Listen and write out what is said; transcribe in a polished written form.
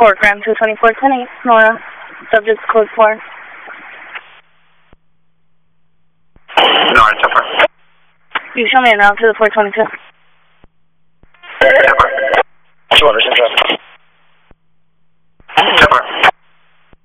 Court, Gram 22410, Nora, subject code 4. Nora, so far. You show me a route to the 422.